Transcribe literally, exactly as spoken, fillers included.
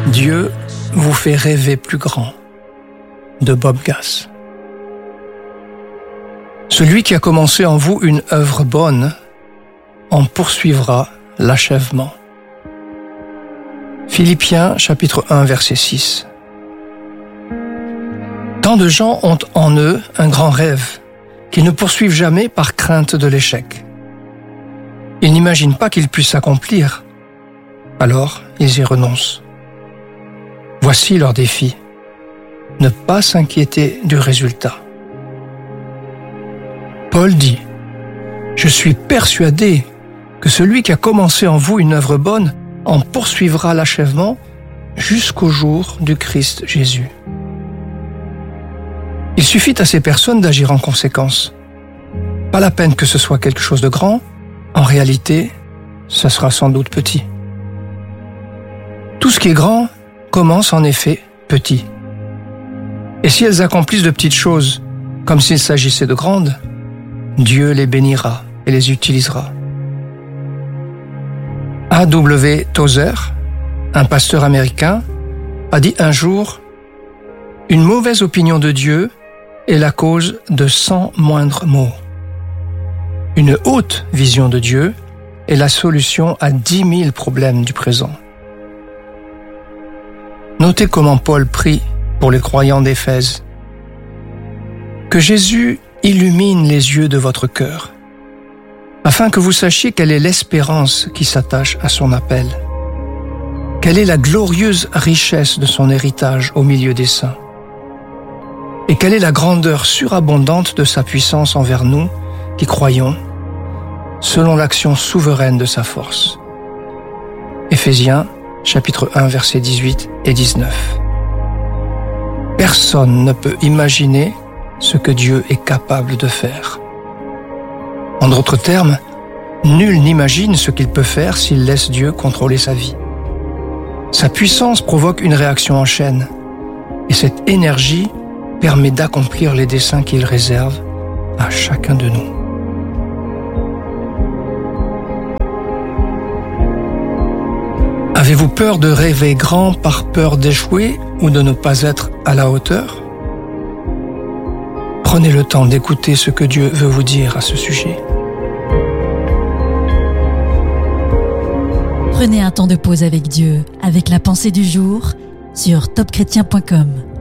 Dieu vous fait rêver plus grand, de Bob Gass. Celui qui a commencé en vous une œuvre bonne en poursuivra l'achèvement. Philippiens chapitre un verset six. Tant de gens ont en eux un grand rêve qu'ils ne poursuivent jamais par crainte de l'échec. Ils n'imaginent pas qu'il puisse s'accomplir, alors ils y renoncent. Voici leur défi, ne pas s'inquiéter du résultat. Paul dit « Je suis persuadé que celui qui a commencé en vous une œuvre bonne en poursuivra l'achèvement jusqu'au jour du Christ Jésus. » Il suffit à ces personnes d'agir en conséquence. Pas la peine que ce soit quelque chose de grand, en réalité, ça sera sans doute petit. Tout ce qui est grand commence en effet petit. Et si elles accomplissent de petites choses, comme s'il s'agissait de grandes, Dieu les bénira et les utilisera. A W Tozer, un pasteur américain, a dit un jour « Une mauvaise opinion de Dieu est la cause de cent moindres maux. Une haute vision de Dieu est la solution à dix mille problèmes du présent. » Notez comment Paul prie pour les croyants d'Éphèse. Que Jésus illumine les yeux de votre cœur, afin que vous sachiez quelle est l'espérance qui s'attache à son appel. Quelle est la glorieuse richesse de son héritage au milieu des saints? Et quelle est la grandeur surabondante de sa puissance envers nous qui croyons, selon l'action souveraine de sa force. Éphésiens, chapitre un, versets dix-huit et dix-neuf. Personne ne peut imaginer ce que Dieu est capable de faire. En d'autres termes, nul n'imagine ce qu'il peut faire s'il laisse Dieu contrôler sa vie. Sa puissance provoque une réaction en chaîne, et cette énergie permet d'accomplir les desseins qu'il réserve à chacun de nous. Avez-vous peur de rêver grand par peur d'échouer ou de ne pas être à la hauteur? Prenez le temps d'écouter ce que Dieu veut vous dire à ce sujet. Prenez un temps de pause avec Dieu, avec la pensée du jour sur top chrétien point com.